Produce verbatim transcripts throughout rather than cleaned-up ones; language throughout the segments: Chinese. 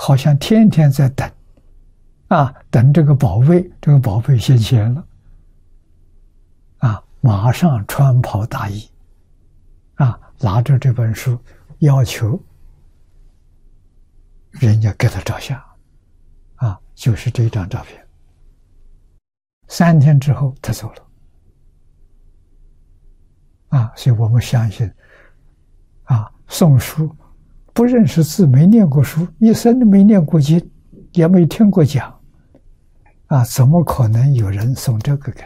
好像天天在等，啊，等这个宝贝，这个宝贝现前了，啊，马上穿袍大衣，啊，拿着这本书，要求人家给他照相，啊，就是这张照片。三天之后，他走了。啊，所以我们相信，啊，宋书不认识字，没念过书，一生都没念过经，也没听过讲，啊，怎么可能有人送这个给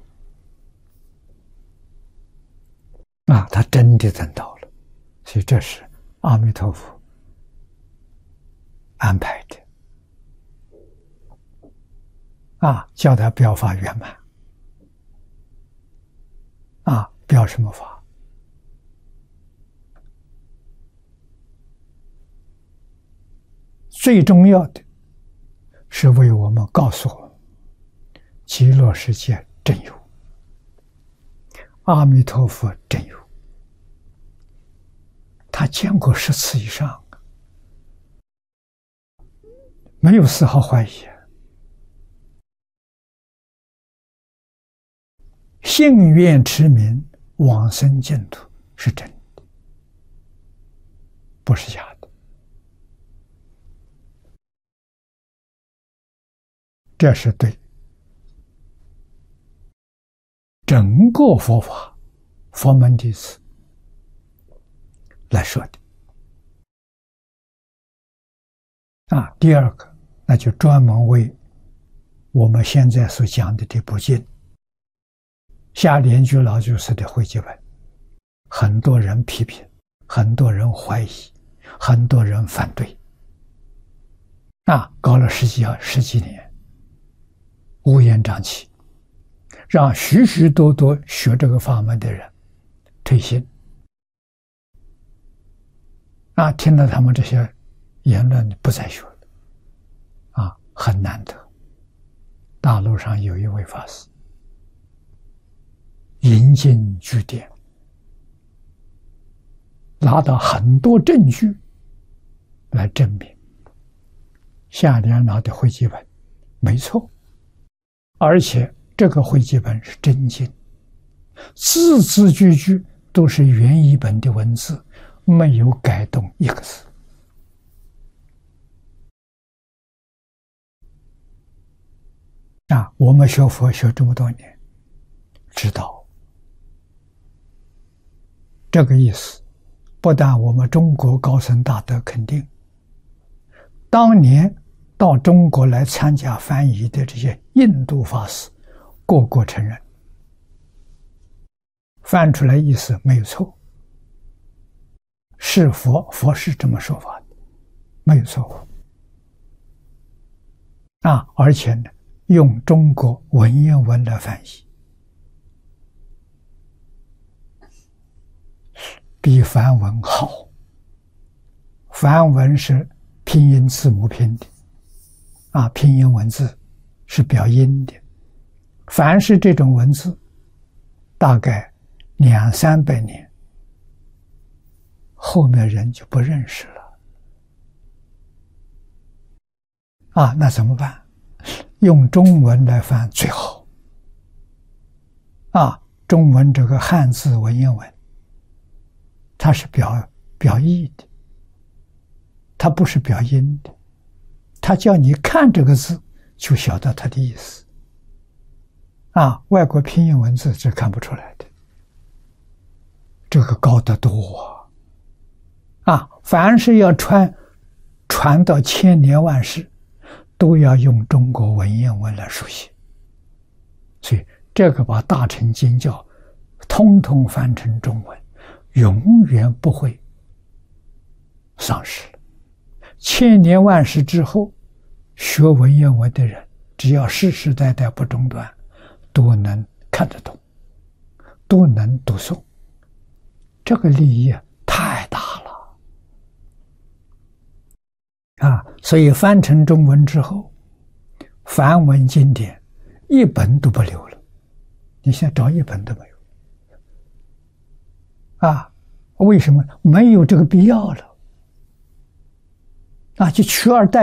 他？啊，他真的等到了，所以这是阿弥陀佛安排的，啊，叫他表法圆满，啊。表什么法？最重要的是为我们告诉我们，极乐世界真有，阿弥陀佛真有，他见过十次以上，没有丝毫怀疑。信愿持名往生净土是真的，不是假的。这是对整个佛法、佛门弟子来说的。啊，第二个，那就专门为我们现在所讲的这部经。下莲居老居士的汇集本，很多人批评，很多人怀疑，很多人反对，啊，搞了十几十几年，乌烟瘴气，让许许多多学这个法门的人退心，啊，听了他们这些言论不再学了，啊，很难得。大陆上有一位法师，引经据典，拿到很多证据来证明下莲老的汇集本没错，而且这个汇集本是真经，字字句句都是原译本的文字，没有改动一个字。啊，我们学佛学这么多年，知道这个意思，不但我们中国高僧大德肯定，当年到中国来参加翻译的这些印度法师，个个承认，翻出来意思没有错，是佛，佛是这么说法的，没有错啊！而且呢，用中国文言文来翻译，比梵文好。梵文是拼音字母拼的，啊，拼音文字是表音的。凡是这种文字，大概两三百年，后面人就不认识了。啊，那怎么办？用中文来翻最好。啊，中文这个汉字文言文，它是表表意的，它不是表音的，它叫你看这个字就晓得它的意思。啊，外国拼音文字是看不出来的，这个高得多啊！啊，凡是要传传到千年万世，都要用中国文言文来书写，所以这个把大乘经教通通翻成中文，永远不会丧失了。千年万世之后，学文言文的人，只要世世代代不中断，都能看得懂，都能读诵，这个利益太大了啊！所以翻成中文之后，梵文经典一本都不留了，你现在找一本都没有啊！为什么？没有这个必要了啊！就取而代